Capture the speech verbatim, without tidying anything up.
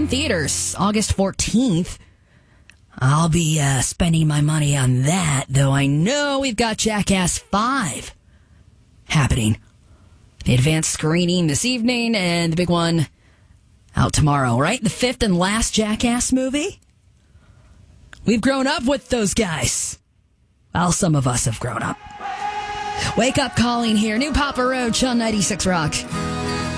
theaters August fourteenth. I'll be uh, spending my money on that, though I know we've got Jackass five happening. The advanced screening this evening and the big one out tomorrow, right? The fifth and last Jackass movie? We've grown up with those guys. Well, some of us have grown up. Wake up calling here. New Papa Roach on ninety-six Rock.